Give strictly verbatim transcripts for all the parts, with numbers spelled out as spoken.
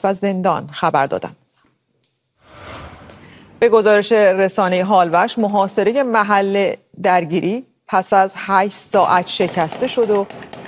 و زندان خبر دادند. به گزارش رسانه هالوش، محاصره محل درگیری پس از هشت ساعت شکسته شد و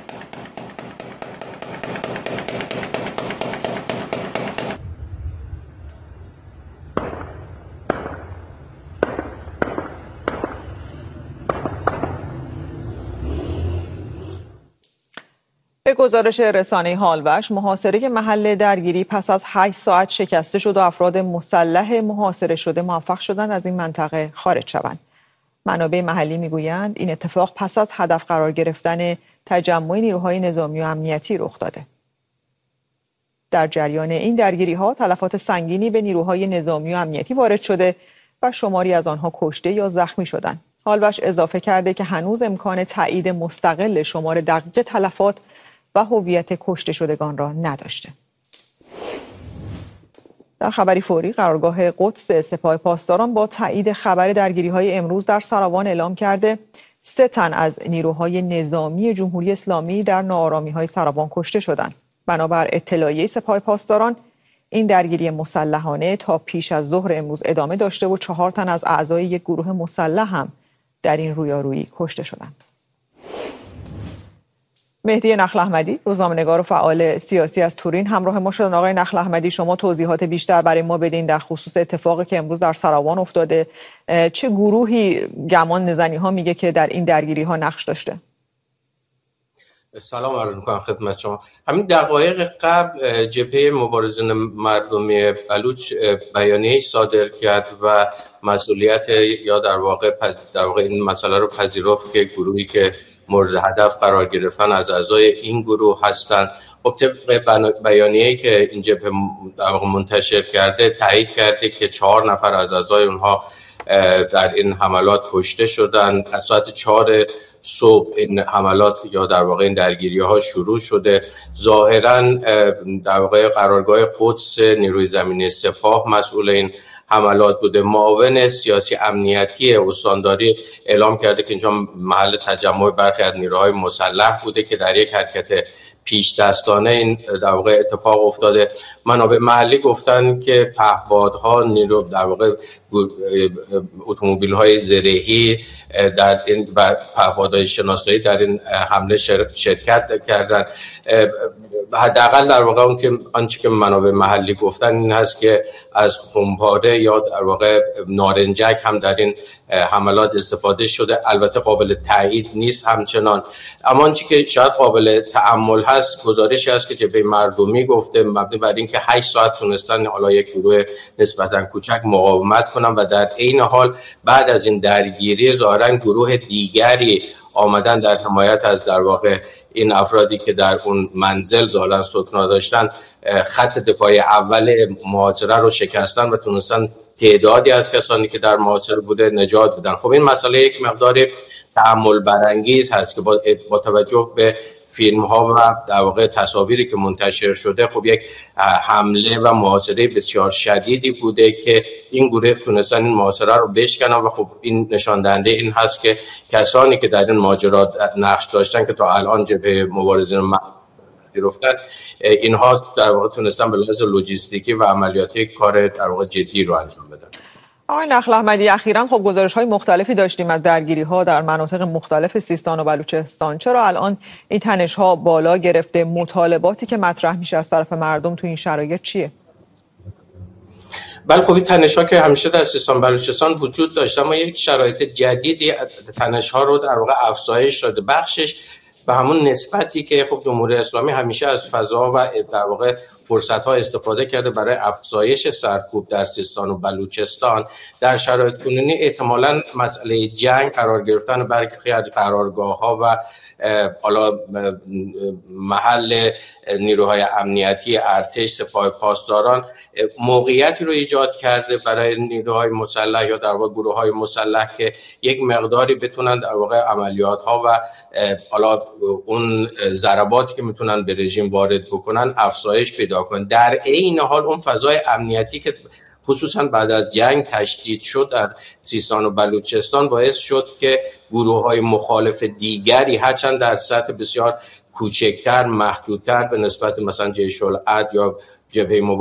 به گزارش رسانه هالوش، محاصره محل درگیری پس از هشت ساعت شکسته شد و افراد مسلح محاصره شده موفق شدند از این منطقه خارج شوند. منابع محلی میگویند این اتفاق پس از هدف قرار گرفتن تجمع نیروهای نظامی و امنیتی رخ داده. در جریان این درگیری‌ها تلفات سنگینی به نیروهای نظامی و امنیتی وارد شده و شماری از آنها کشته یا زخمی شدند. هالوش اضافه کرده که هنوز امکان تایید مستقل شمار دقیق تلفات و هویت کشته شدگان را نداشته. در خبری فوری، قرارگاه قدس سپاه پاسداران با تایید خبر درگیری‌های امروز در سراوان اعلام کرده سه تن از نیروهای نظامی جمهوری اسلامی در ناآرامی‌های سراوان کشته شدند. بنابر اطلاعیه سپاه پاسداران، این درگیری مسلحانه تا پیش از ظهر امروز ادامه داشته و چهار تن از اعضای یک گروه مسلح هم در این رویارویی کشته شدند. مهدی نخل احمدی، روزنامه‌نگار و فعال سیاسی از تورین همراه ما شدن. آقای نخل احمدی، شما توضیحات بیشتر برای ما بدین در خصوص اتفاقی که امروز در سراوان افتاده. چه گروهی گمان نزنی ها میگه که در این درگیری ها نقش داشته؟ سلام عرض می‌کنم خدمت شما. همین دقایق قبل جبهه مبارزین مردمی بلوچ بیانیه صادر کرد و مسئولیت یا در واقع در واقع این مسئله رو پذیرفت که گروهی که مورد هدف قرار گرفتن از اعضای این گروه هستند. خب طبق بیانیه‌ای که این جبهه در واقع منتشر کرده، تایید کرده که چهار نفر از اعضای اونها در این حملات کشته شدند. از ساعت چهار صبح این حملات یا در واقع این درگیری ها شروع شده. ظاهرا در واقع قرارگاه قدس نیروی زمینی سپاه مسئول این حملات بوده. معاون سیاسی امنیتی استانداری اعلام کرده که اینجا محل تجمع برخی از نیروهای مسلح بوده که در یک حرکت پیش دستانه این در واقع اتفاق افتاده. منابع محلی گفتن که پهپادها نیرو در واقع اتومبیل‌های زرهی در این و پهپادهای شناسایی در این حمله شرکت کردن. حداقل در واقع اون که آنچه که منابع محلی گفتن این هست که از خمپاره یا در واقع نارنجک هم در این حملات استفاده شده. البته قابل تایید نیست همچنان، اما آنچه که شاید قابل تأمل هست گزارشی هست که جبهه مردمی گفته مبنی بر اینکه هشت ساعت تونستن حالا یک گروه نسبتا کوچک مقاومت کنن و در عین حال بعد از این درگیری ظاهرا گروه دیگری آمدن در حمایت از در واقع این افرادی که در اون منزل ظاهرا سکنا داشتن خط دفاعی اول محاصره رو شکستن و تونستن تعدادی از کسانی که در محاصره بوده نجات بدن. خب این مسئله یک مقدار تأمل برانگیز هست که با, با توجه به فیلم ها و در واقع تصاویری که منتشر شده، خب یک حمله و محاصره بسیار شدیدی بوده که این گروه تونستن این محاصره رو بشکنن و خب این نشان دهنده این هست که کسانی که در این ماجرا نقش داشتن که تا الان جبهه مبارزین گرفتن، اینها در واقع تونستن به لحاظ لوجستیکی و عملیاتی کار در واقع جدی رو انجام بدن. آقای نخل احمدی، اخیراً خب گزارش‌های مختلفی داشتیم از درگیری‌ها در مناطق مختلف سیستان و بلوچستان. چرا الان این تنش‌ها بالا گرفته؟ مطالباتی که مطرح میشه از طرف مردم تو این شرایط چیه؟ بله، خب این تنش‌ها که همیشه در سیستان بلوچستان وجود داشته، اما یک شرایط جدیدی تنش‌ها رو در واقع افزایش داده. بخشش به همون نسبتی که خب جمهوری اسلامی همیشه از فضا و در واقع فرصت‌ها استفاده کرده برای افزایش سرکوب در سیستان و بلوچستان. در شرایط کنونی احتمالاً مسئله جنگ قرار گرفتن برخی از قرارگاه‌ها و حالا محل نیروهای امنیتی ارتش، سپاه پاسداران موقعیتی رو ایجاد کرده برای نیروهای مسلح یا در واقع گروه‌های مسلح که یک مقداری بتونن در واقع عملیات‌ها و حالا اون ضرباتی که میتونن به رژیم وارد بکنن افزایش پیدا کنن. در عین حال اون فضای امنیتی که خصوصا بعد از جنگ تشدید شد در سیستان و بلوچستان باعث شد که گروه‌های مخالف دیگری هرچند در سطح بسیار کوچکتر، محدودتر به نسبت مثلا جیش العدل یا جبهه